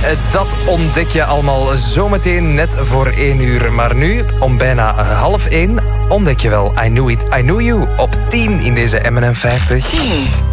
Dat ontdek je allemaal zometeen net voor 1 uur. Maar nu, om bijna 12:30, ontdek je wel I Knew It, I Knew You op 10 in deze M&M 50. 10.